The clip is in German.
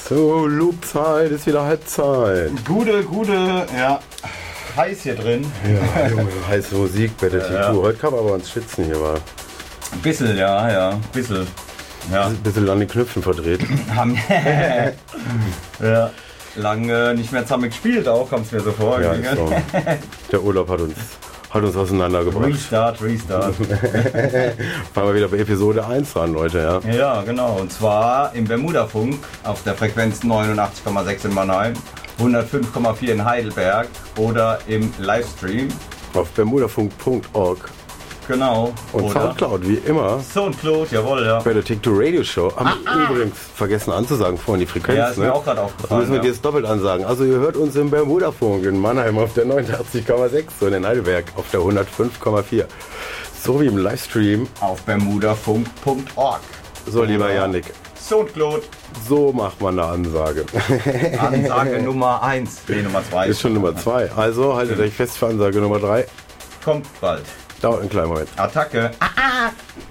So, Loopzeit, ist wieder Halbzeit. Gute, ja. Heiß hier drin. Ja, Junge, heiße Musik bei der TQ. Heute kann man aber uns schwitzen hier, war. Ein bisschen, ja. Bisschen. Ja. Ein bisschen an den Knöpfen verdreht. Ja. Lange nicht mehr zusammen gespielt auch, kommt es mir so vor. Ja, so. Der Urlaub hat uns auseinandergebracht. Restart. Fangen wir wieder bei Episode 1 an, Leute, ja? Ja, genau. Und zwar im Bermuda-Funk auf der Frequenz 89,6 in Mannheim, 105,4 in Heidelberg oder im Livestream. Auf bermudafunk.org. Genau. Und oder Soundcloud, wie immer. Soundcloud, jawohl, ja. Bei der TikTok Radio Show. Haben wir übrigens vergessen anzusagen vorhin die Frequenz. Ja, ist mir auch gerade Da aufgefallen. müssen wir dir jetzt doppelt ansagen. Also ihr hört uns im Bermudafunk in Mannheim auf der 89,6 und in Heidelberg auf der 105,4. So wie im Livestream. Auf bermudafunk.org. So, lieber Yannick. Soundcloud. So macht man eine Ansage. Ansage Nummer 1. Nee, Nummer 2. Ist schon Nummer 2. Also haltet euch fest für Ansage Nummer 3. Kommt bald. Dauert einen kleinen Moment. Attacke.